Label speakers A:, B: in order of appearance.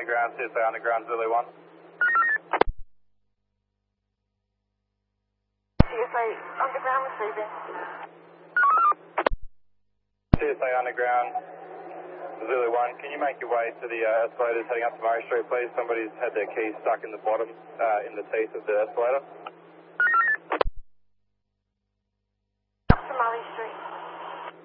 A: Underground, CSA Underground, Zulu 1.
B: CSA Underground receiving.
A: CSA Underground, Zulu 1. Can you make your way to the escalators heading up to Murray Street, please? Somebody's had their keys stuck in the bottom, in the teeth of the escalator.